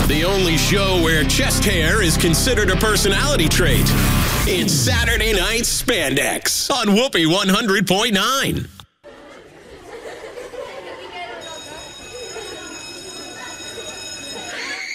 The only show where chest hair is considered a personality trait. It's Saturday Night Spandex on Whoopee 100.9.